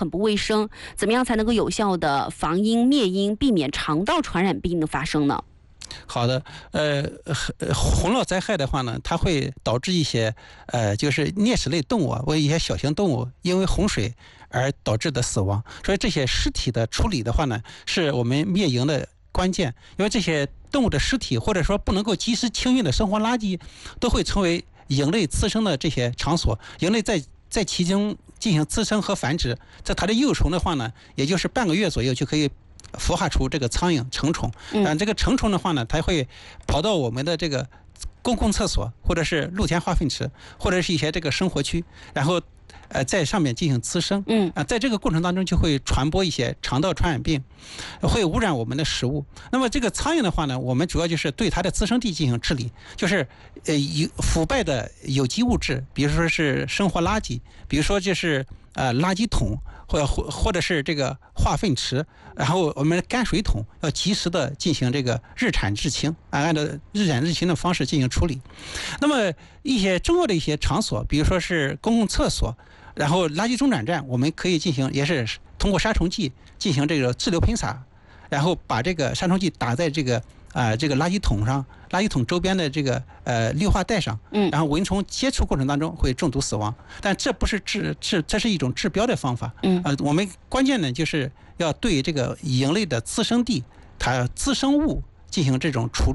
很不卫生。怎么样才能够有效的防阴灭阴，避免肠道传染病的发生呢？ 好的，洪涝灾害的话呢，它会导致一些就是啮齿类动物或一些小型动物因为洪水而导致的死亡。所以这些尸体的处理的话呢，是我们灭蝇的关键。因为这些动物的尸体或者说不能够及时清运的生活垃圾，都会成为蝇类滋生的这些场所。蝇类在其中进行滋生和繁殖，在它的幼虫的话呢，也就是半个月左右就可以孵化出这个苍蝇成虫。这个成虫的话呢，它会跑到我们的这个公共厕所，或者是露天化粪池，或者是一些这个生活区，然后在上面进行滋生。在这个过程当中就会传播一些肠道传染病，会污染我们的食物。那么这个苍蝇的话呢，我们主要就是对它的滋生地进行治理，就是腐败的有机物质，比如说是生活垃圾，比如说就是垃圾桶，或者是这个化粪池，然后我们的干水桶要及时的进行这个日产日清，按照日产日清的方式进行处理。那么一些重要的一些场所，比如说是公共厕所，然后垃圾中转站，我们可以进行，也是通过杀虫剂进行这个滞留喷洒，然后把这个杀虫剂打在这个垃圾桶上，垃圾桶周边的这个氯化带上，然后蚊虫接触过程当中会中毒死亡。但这不是这是一种治标的方法。我们关键呢就是要对这个蝇类的滋生地，它滋生物进行这种处理。